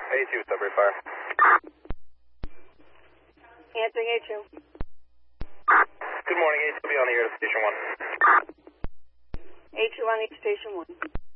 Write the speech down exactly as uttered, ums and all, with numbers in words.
A two, Sudbury Fire. Answering A two. Good morning, A two, be on the air to Station one. A two on the station one.